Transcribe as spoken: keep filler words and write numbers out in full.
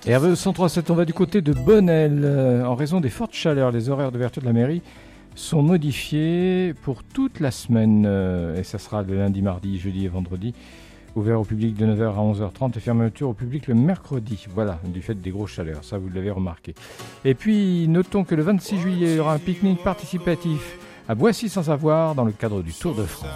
Et R V E cent trois virgule sept, on va du côté de Bonnel. Euh, en raison des fortes chaleurs, les horaires d'ouverture de la mairie sont modifiés pour toute la semaine. Euh, et ça sera le lundi, mardi, jeudi et vendredi. Ouvert au public de neuf heures à onze heures trente et fermeture au public le mercredi. Voilà, du fait des grosses chaleurs, ça vous l'avez remarqué. Et puis, notons que le vingt-six juillet, il y aura un pique-nique participatif à Boissy-sans-Savoir dans le cadre du Tour de France.